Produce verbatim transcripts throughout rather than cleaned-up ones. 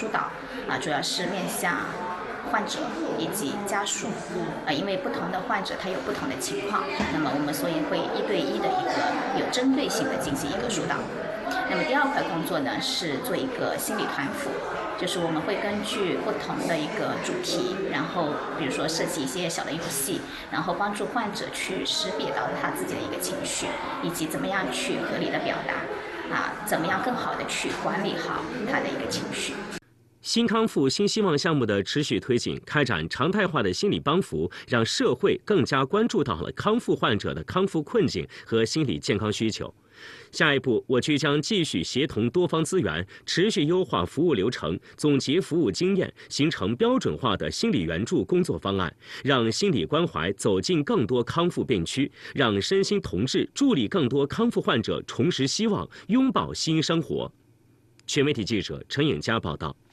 疏导啊，主要是面向患者以及家属，呃，因为不同的患者他有不同的情况，那么我们所以会一对一的一个有针对性的进行一个疏导。那么第二块工作呢是做一个心理团辅，就是我们会根据不同的一个主题，然后比如说设计一些小的游戏，然后帮助患者去识别到他自己的一个情绪，以及怎么样去合理的表达，啊，怎么样更好的去管理好他的一个情绪。 新康复新希望项目的持续推进，开展常态化的心理帮扶，让社会更加关注到了康复患者的康复困境和心理健康需求。下一步，我区将继续协同多方资源，持续优化服务流程，总结服务经验，形成标准化的心理援助工作方案，让心理关怀走进更多康复病区，让身心同治助力更多康复患者重拾希望，拥抱新生活。全媒体记者陈颖佳报道。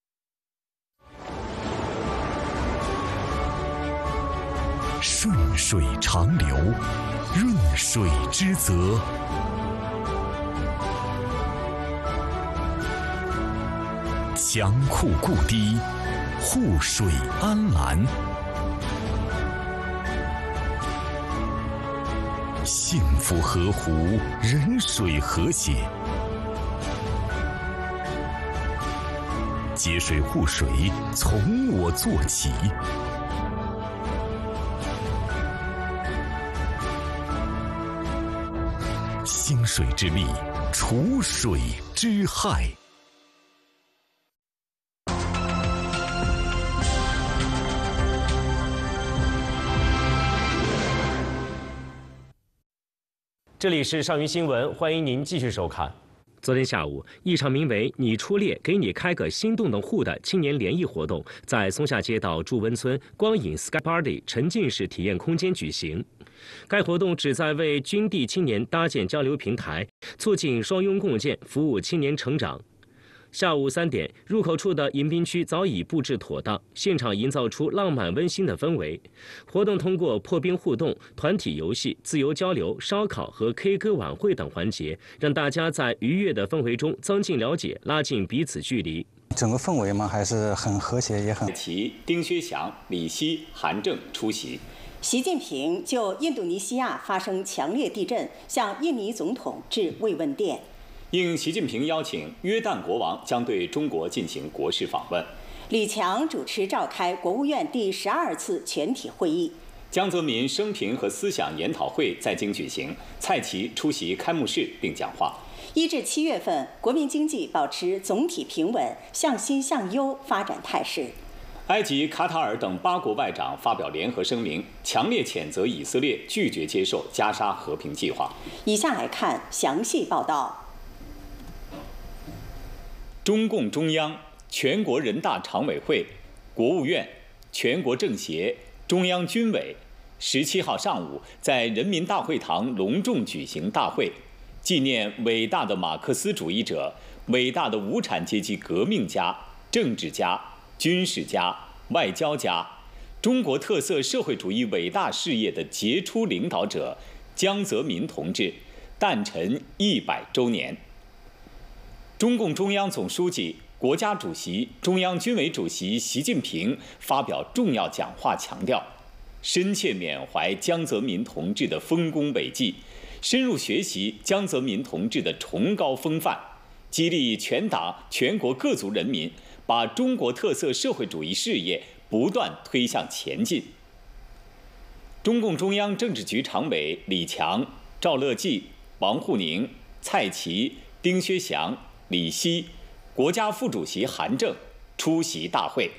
顺水长流，润水之泽。强库固堤，护水安澜。幸福河湖，人水和谐。节水护水，从我做起。兴水之力，除水之害。 这里是上云新闻，欢迎您继续收看。昨天下午，一场名为“你出列，给你开个心动的户”的青年联谊活动，在松下街道祝温村光影 Sky Party 沉浸式体验空间举行。该活动旨在为军地青年搭建交流平台，促进双拥共建，服务青年成长。下午三点，入口处的迎宾区早已布置妥当，现场营造出浪漫温馨的氛围。活动通过破冰互动、团体游戏、自由交流、烧烤和 K 歌晚会等环节，让大家在愉悦的氛围中增进了解，拉近彼此距离。 整个氛围嘛，还是很和谐，也很。 其丁薛祥、李希、韩正出席。 习近平就印度尼西亚发生强烈地震，向印尼总统致慰问电。 应习近平邀请，约旦国王将对中国进行国事访问。 李强主持召开国务院第十二次全体会议。 江泽民生平和思想研讨会在京举行，蔡奇出席开幕式并讲话。 一至七月份，国民经济保持总体平稳、向新向优发展态势。 埃及、卡塔尔等八国外长发表联合声明，强烈谴责以色列拒绝接受加沙和平计划。 以下来看详细报道。 中共中央、全国人大常委会、国务院、全国政协、中央军委十七号上午在人民大会堂隆重举行大会，纪念伟大的马克思主义者、伟大的无产阶级革命家、政治家、军事家、外交家，中国特色社会主义伟大事业的杰出领导者江泽民同志诞辰一百周年。中共中央总书记、国家主席、中央军委主席习近平发表重要讲话，强调深切缅怀江泽民同志的丰功伟绩，深入学习江泽民同志的崇高风范，激励全党全国各族人民把中国特色社会主义事业不断推向前进。中共中央政治局常委李强、赵乐际、王沪宁、蔡奇、丁薛祥、李希，国家副主席韩正出席大会。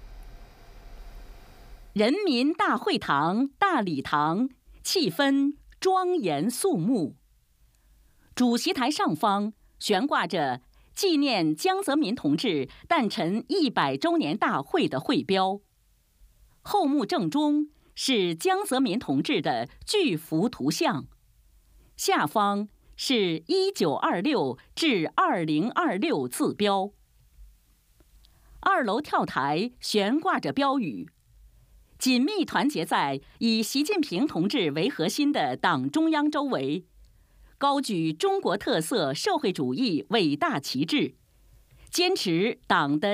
人民大会堂大礼堂气氛庄严肃穆，主席台上方悬挂着纪念江泽民同志诞辰一百周年大会的会标，后幕正中是江泽民同志的巨幅图像，下方是一九二六至二零二六字标。二楼跳台悬挂着标语，紧密团结在以习近平同志为核心的党中央周围，高举中国特色社会主义伟大旗帜，坚持党的